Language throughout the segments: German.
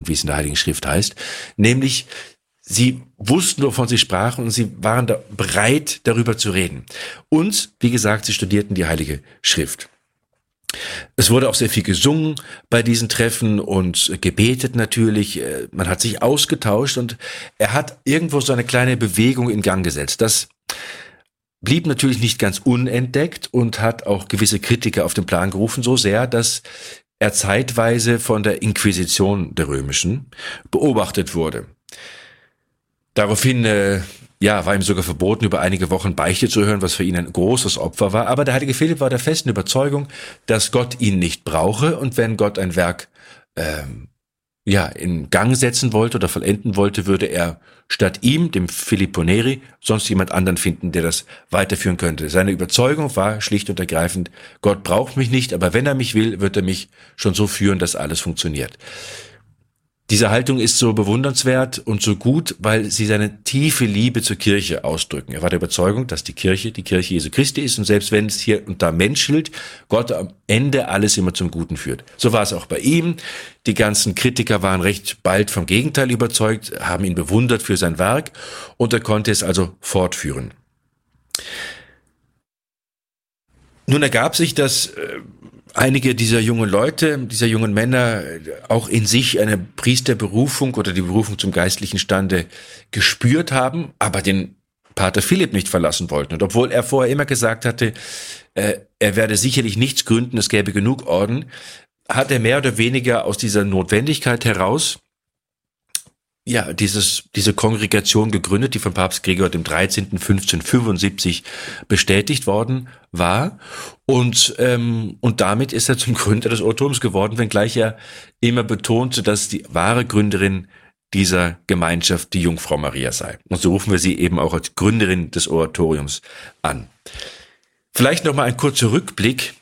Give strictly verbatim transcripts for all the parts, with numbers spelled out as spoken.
wie es in der Heiligen Schrift heißt, nämlich sie wussten, wovon sie sprachen und sie waren da bereit, darüber zu reden. Und, wie gesagt, sie studierten die Heilige Schrift. Es wurde auch sehr viel gesungen bei diesen Treffen und gebetet natürlich. Man hat sich ausgetauscht und er hat irgendwo so eine kleine Bewegung in Gang gesetzt. Das blieb natürlich nicht ganz unentdeckt und hat auch gewisse Kritiker auf den Plan gerufen, so sehr, dass er zeitweise von der Inquisition der römischen beobachtet wurde. Daraufhin äh, ja, war ihm sogar verboten, über einige Wochen Beichte zu hören, was für ihn ein großes Opfer war. Aber der heilige Philipp war der festen Überzeugung, dass Gott ihn nicht brauche und wenn Gott ein Werk ähm, ja in Gang setzen wollte oder vollenden wollte, würde er statt ihm, dem Filippo Neri, sonst jemand anderen finden, der das weiterführen könnte. Seine Überzeugung war schlicht und ergreifend, Gott braucht mich nicht, aber wenn er mich will, wird er mich schon so führen, dass alles funktioniert. Diese Haltung ist so bewundernswert und so gut, weil sie seine tiefe Liebe zur Kirche ausdrücken. Er war der Überzeugung, dass die Kirche die Kirche Jesu Christi ist und selbst wenn es hier und da menschelt, Gott am Ende alles immer zum Guten führt. So war es auch bei ihm. Die ganzen Kritiker waren recht bald vom Gegenteil überzeugt, haben ihn bewundert für sein Werk und er konnte es also fortführen. Nun ergab sich, dass äh, einige dieser jungen Leute, dieser jungen Männer auch in sich eine Priesterberufung oder die Berufung zum geistlichen Stande gespürt haben, aber den Pater Philipp nicht verlassen wollten. Und obwohl er vorher immer gesagt hatte, äh, er werde sicherlich nichts gründen, es gäbe genug Orden, hat er mehr oder weniger aus dieser Notwendigkeit heraus ja, dieses, diese Kongregation gegründet, die von Papst Gregor dem dreizehnten fünfzehnhundertfünfundsiebzig bestätigt worden war. Und, ähm, und damit ist er zum Gründer des Oratoriums geworden, wenngleich er immer betonte, dass die wahre Gründerin dieser Gemeinschaft die Jungfrau Maria sei. Und so rufen wir sie eben auch als Gründerin des Oratoriums an. Vielleicht noch mal ein kurzer Rückblick.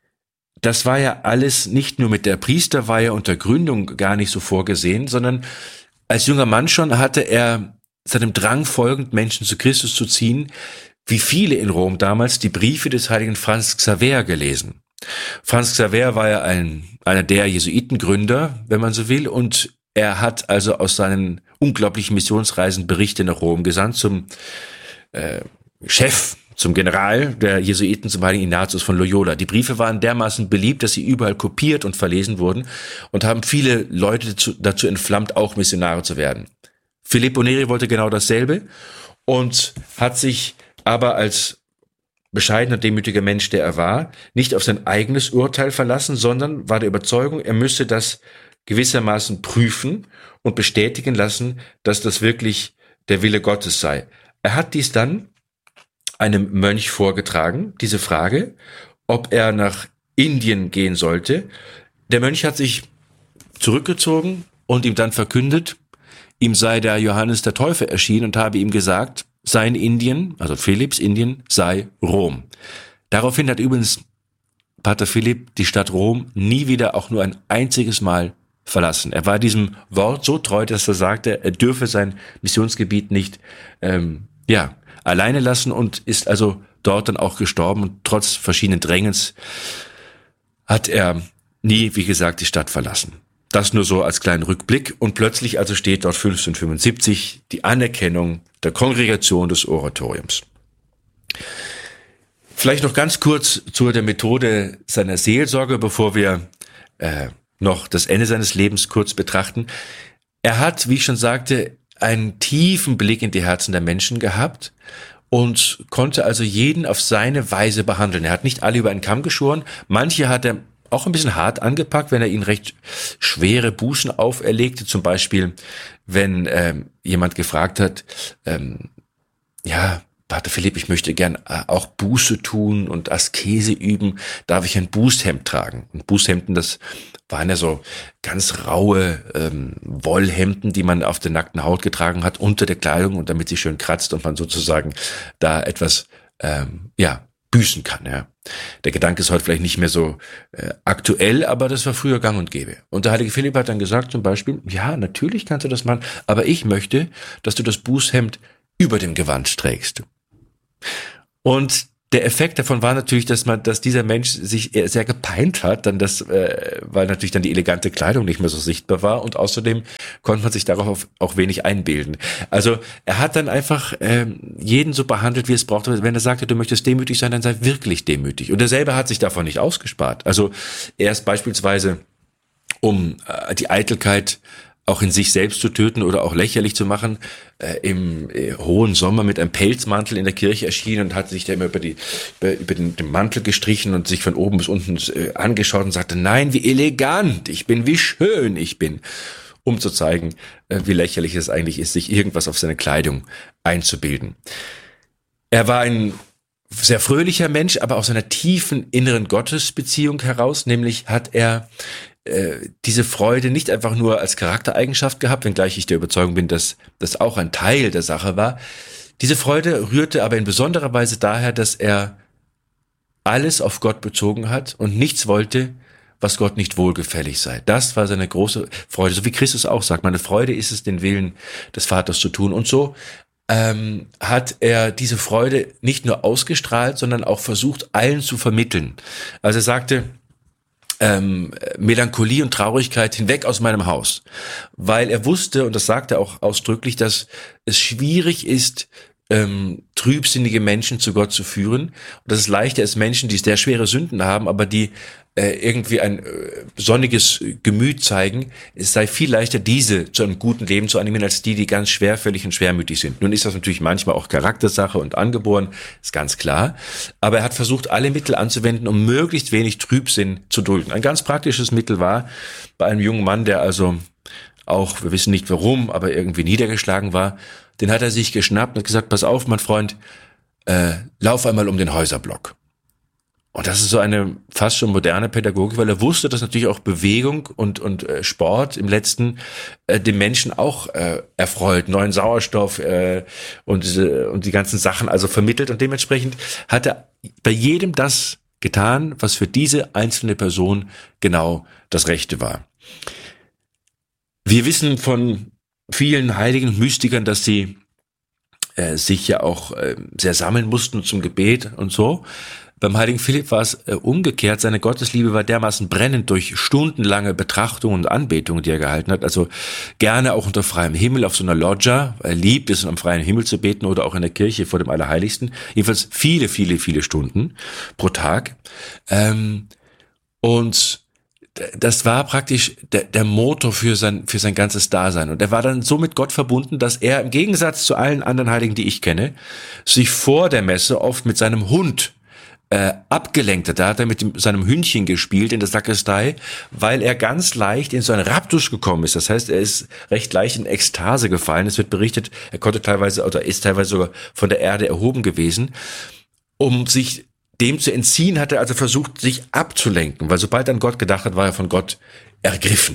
Das war ja alles nicht nur mit der Priesterweihe und der Gründung gar nicht so vorgesehen, sondern als junger Mann schon hatte er seinem Drang folgend, Menschen zu Christus zu ziehen, wie viele in Rom damals die Briefe des heiligen Franz Xaver gelesen. Franz Xaver war ja ein, einer der Jesuitengründer, wenn man so will, und er hat also aus seinen unglaublichen Missionsreisen Berichte nach Rom gesandt zum äh, Chef, zum General der Jesuiten, zum heiligen Ignatius von Loyola. Die Briefe waren dermaßen beliebt, dass sie überall kopiert und verlesen wurden und haben viele Leute dazu, dazu entflammt, auch Missionare zu werden. Filippo Neri wollte genau dasselbe und hat sich aber als bescheidener, demütiger Mensch, der er war, nicht auf sein eigenes Urteil verlassen, sondern war der Überzeugung, er müsse das gewissermaßen prüfen und bestätigen lassen, dass das wirklich der Wille Gottes sei. Er hat dies dann einem Mönch vorgetragen, diese Frage, ob er nach Indien gehen sollte. Der Mönch hat sich zurückgezogen und ihm dann verkündet, ihm sei der Johannes der Täufer erschienen und habe ihm gesagt, sein Indien, also Philipps Indien, sei Rom. Daraufhin hat übrigens Pater Philipp die Stadt Rom nie wieder auch nur ein einziges Mal verlassen. Er war diesem Wort so treu, dass er sagte, er dürfe sein Missionsgebiet nicht ähm, ja alleine lassen und ist also dort dann auch gestorben und trotz verschiedenen Drängens hat er nie, wie gesagt, die Stadt verlassen. Das nur so als kleinen Rückblick und plötzlich also steht dort fünfzehnhundertfünfundsiebzig die Anerkennung der Kongregation des Oratoriums. Vielleicht noch ganz kurz zu der Methode seiner Seelsorge, bevor wir äh, noch das Ende seines Lebens kurz betrachten. Er hat, wie ich schon sagte, einen tiefen Blick in die Herzen der Menschen gehabt und konnte also jeden auf seine Weise behandeln. Er hat nicht alle über einen Kamm geschoren. Manche hat er auch ein bisschen hart angepackt, wenn er ihnen recht schwere Bußen auferlegte. Zum Beispiel, wenn ähm, jemand gefragt hat, ähm, ja, Pater Philipp, ich möchte gern auch Buße tun und Askese üben. Darf ich ein Bußhemd tragen? Und Bußhemden, das waren ja so ganz raue ähm, Wollhemden, die man auf der nackten Haut getragen hat, unter der Kleidung und damit sie schön kratzt und man sozusagen da etwas, ähm, ja, büßen kann. Ja. Der Gedanke ist heute vielleicht nicht mehr so äh, aktuell, aber das war früher gang und gäbe. Und der heilige Philipp hat dann gesagt zum Beispiel, ja, natürlich kannst du das machen, aber ich möchte, dass du das Bußhemd über dem Gewand trägst. Und Der Effekt davon war natürlich, dass man, dass dieser Mensch sich sehr gepeint hat, dann das, äh, weil natürlich dann die elegante Kleidung nicht mehr so sichtbar war und außerdem konnte man sich darauf auch wenig einbilden. Also er hat dann einfach ähm, jeden so behandelt, wie es brauchte. Wenn er sagte, du möchtest demütig sein, dann sei wirklich demütig. Und er selber hat sich davon nicht ausgespart. Also er ist beispielsweise, um äh, die Eitelkeit auch in sich selbst zu töten oder auch lächerlich zu machen, äh, im äh, hohen Sommer mit einem Pelzmantel in der Kirche erschienen und hat sich da immer über, die, über, über den, den Mantel gestrichen und sich von oben bis unten äh, angeschaut und sagte, nein, wie elegant ich bin, wie schön ich bin, um zu zeigen, äh, wie lächerlich es eigentlich ist, sich irgendwas auf seine Kleidung einzubilden. Er war ein sehr fröhlicher Mensch, aber aus einer tiefen inneren Gottesbeziehung heraus, nämlich hat er diese Freude nicht einfach nur als Charaktereigenschaft gehabt, wenngleich ich der Überzeugung bin, dass das auch ein Teil der Sache war. Diese Freude rührte aber in besonderer Weise daher, dass er alles auf Gott bezogen hat und nichts wollte, was Gott nicht wohlgefällig sei. Das war seine große Freude, so wie Christus auch sagt, meine Freude ist es, den Willen des Vaters zu tun. Und so ähm, hat er diese Freude nicht nur ausgestrahlt, sondern auch versucht, allen zu vermitteln. Also er sagte, Ähm, Melancholie und Traurigkeit hinweg aus meinem Haus, weil er wusste, und das sagt er auch ausdrücklich, dass es schwierig ist, ähm, trübsinnige Menschen zu Gott zu führen und dass es leichter ist, Menschen, die sehr schwere Sünden haben, aber die äh, irgendwie ein äh, sonniges Gemüt zeigen, es sei viel leichter, diese zu einem guten Leben zu animieren, als die, die ganz schwerfällig und schwermütig sind. Nun ist das natürlich manchmal auch Charaktersache und angeboren, ist ganz klar, aber er hat versucht, alle Mittel anzuwenden, um möglichst wenig Trübsinn zu dulden. Ein ganz praktisches Mittel war bei einem jungen Mann, der also auch, wir wissen nicht warum, aber irgendwie niedergeschlagen war, den hat er sich geschnappt und gesagt, pass auf, mein Freund, äh, lauf einmal um den Häuserblock. Und das ist so eine fast schon moderne Pädagogik, weil er wusste, dass natürlich auch Bewegung und und äh, Sport im letzten äh, den Menschen auch äh, erfreut, neuen Sauerstoff äh, und äh, und die ganzen Sachen also vermittelt und dementsprechend hat er bei jedem das getan, was für diese einzelne Person genau das Rechte war. Wir wissen von vielen Heiligen und Mystikern, dass sie äh, sich ja auch äh, sehr sammeln mussten zum Gebet und so. Beim heiligen Philipp war es äh, umgekehrt. Seine Gottesliebe war dermaßen brennend durch stundenlange Betrachtungen und Anbetungen, die er gehalten hat. Also gerne auch unter freiem Himmel auf so einer Loggia. Er liebt es, am freien Himmel zu beten oder auch in der Kirche vor dem Allerheiligsten. Jedenfalls viele, viele, viele Stunden pro Tag. Ähm, und das war praktisch der, der Motor für sein, für sein ganzes Dasein. Und er war dann so mit Gott verbunden, dass er im Gegensatz zu allen anderen Heiligen, die ich kenne, sich vor der Messe oft mit seinem Hund äh, abgelenkt hat. Da hat er mit dem, seinem Hündchen gespielt in der Sakristei, weil er ganz leicht in so einen Raptus gekommen ist. Das heißt, er ist recht leicht in Ekstase gefallen. Es wird berichtet, er konnte teilweise oder ist teilweise sogar von der Erde erhoben gewesen, um sich dem zu entziehen, hat er also versucht, sich abzulenken, weil sobald er an Gott gedacht hat, war er von Gott ergriffen.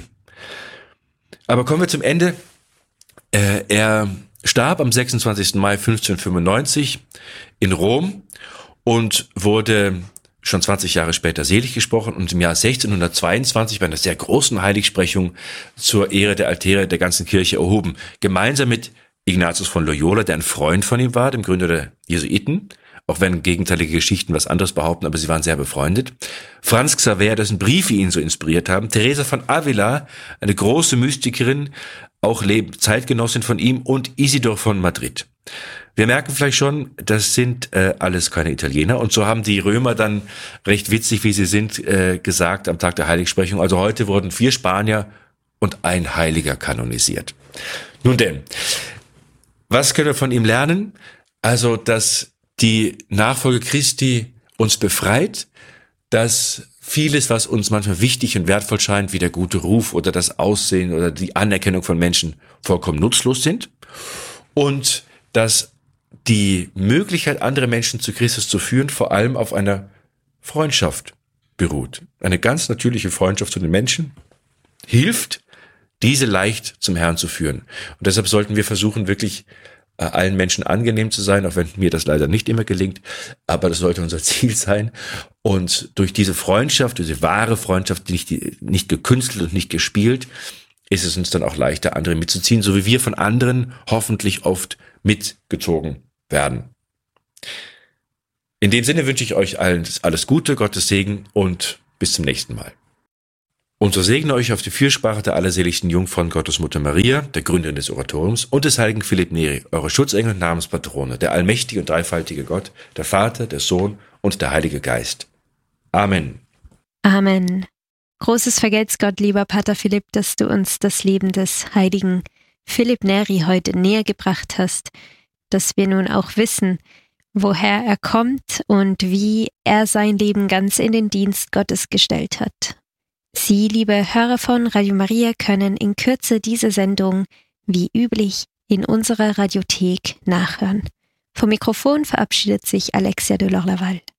Aber kommen wir zum Ende. Äh, er starb am sechsundzwanzigsten Mai fünfzehnhundertfünfundneunzig in Rom und wurde schon zwanzig Jahre später selig gesprochen und im Jahr sechzehnhundertzweiundzwanzig bei einer sehr großen Heiligsprechung zur Ehre der Altäre der ganzen Kirche erhoben. Gemeinsam mit Ignatius von Loyola, der ein Freund von ihm war, dem Gründer der Jesuiten, auch wenn gegenteilige Geschichten was anderes behaupten, aber sie waren sehr befreundet. Franz Xaver, dessen Briefe ihn so inspiriert haben. Teresa von Avila, eine große Mystikerin, auch Zeitgenossin von ihm, und Isidor von Madrid. Wir merken vielleicht schon, das sind äh, alles keine Italiener. Und so haben die Römer dann, recht witzig wie sie sind, äh, gesagt am Tag der Heiligsprechung, also heute wurden vier Spanier und ein Heiliger kanonisiert. Nun denn, was können wir von ihm lernen? Also, dass die Nachfolge Christi uns befreit, dass vieles, was uns manchmal wichtig und wertvoll scheint, wie der gute Ruf oder das Aussehen oder die Anerkennung von Menschen, vollkommen nutzlos sind und dass die Möglichkeit, andere Menschen zu Christus zu führen, vor allem auf einer Freundschaft beruht. Eine ganz natürliche Freundschaft zu den Menschen hilft, diese leicht zum Herrn zu führen. Und deshalb sollten wir versuchen, wirklich allen Menschen angenehm zu sein, auch wenn mir das leider nicht immer gelingt, aber das sollte unser Ziel sein. Und durch diese Freundschaft, diese wahre Freundschaft, nicht, nicht gekünstelt und nicht gespielt, ist es uns dann auch leichter, andere mitzuziehen, so wie wir von anderen hoffentlich oft mitgezogen werden. In dem Sinne wünsche ich euch allen alles Gute, Gottes Segen und bis zum nächsten Mal. Und so segne euch auf die Fürsprache der allerseligsten Jungfrau Gottesmutter Maria, der Gründerin des Oratoriums, und des heiligen Philipp Neri, eure Schutzengel und Namenspatrone, der allmächtige und dreifaltige Gott, der Vater, der Sohn und der Heilige Geist. Amen. Amen. Großes Vergelt's Gott, lieber Pater Philipp, dass du uns das Leben des heiligen Philipp Neri heute näher gebracht hast, dass wir nun auch wissen, woher er kommt und wie er sein Leben ganz in den Dienst Gottes gestellt hat. Sie, liebe Hörer von Radio Maria, können in Kürze diese Sendung, wie üblich, in unserer Radiothek nachhören. Vom Mikrofon verabschiedet sich Alexia de Lorlaval.